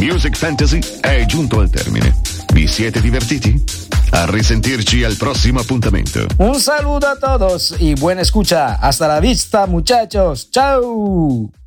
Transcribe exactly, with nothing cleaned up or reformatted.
Music Fantasy è giunto al termine. Vi siete divertiti? A risentirci al prossimo appuntamento. Un saludo a todos y buena escucha. Hasta la vista, muchachos. Ciao.